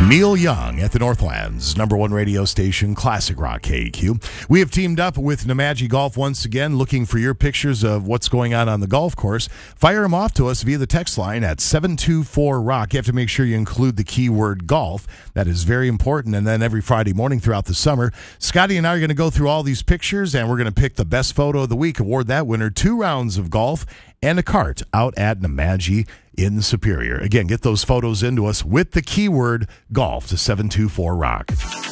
Neil Young at the Northland's #1 radio station, Classic Rock KQ. We have teamed up with Nemadji Golf once again, looking for your pictures of what's going on the golf course. Fire them off to us via the text line at 724-ROCK. You have to make sure you include the keyword golf. That is very important. And then every Friday morning throughout the summer, Scotty and I are going to go through all these pictures, and we're going to pick the best photo of the week, award that winner 2 rounds of golf and a cart out at Nemadji in Superior. Again, get those photos into us with the keyword golf to 724-ROCK.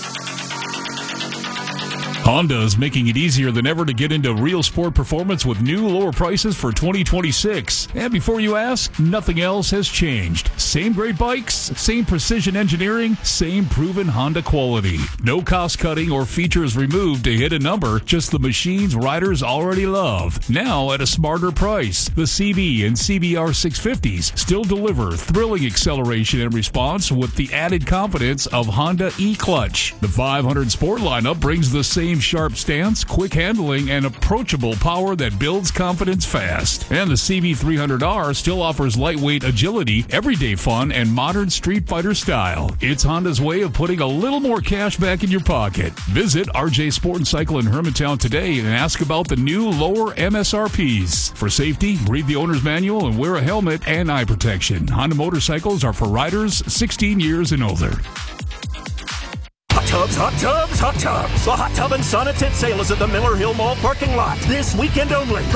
Honda is making it easier than ever to get into real sport performance with new lower prices for 2026. And before you ask, nothing else has changed. Same great bikes, same precision engineering, same proven Honda quality. No cost cutting or features removed to hit a number, just the machines riders already love. Now at a smarter price. The CB and CBR 650s still deliver thrilling acceleration and response with the added confidence of Honda e-Clutch. The 500 Sport lineup brings the same sharp stance, quick handling, and approachable power that builds confidence fast. And the CB300R still offers lightweight agility, everyday fun, and modern street fighter style. It's Honda's way of putting a little more cash back in your pocket. Visit RJ Sport and Cycle in Hermantown today and ask about the new lower MSRPs. For safety, read the owner's manual and wear a helmet and eye protection. Honda motorcycles are for riders 16 years and older. Hot tubs, hot tubs, hot tubs. The Hot Tub and Sauna Tent sale is at the Miller Hill Mall parking lot this weekend only.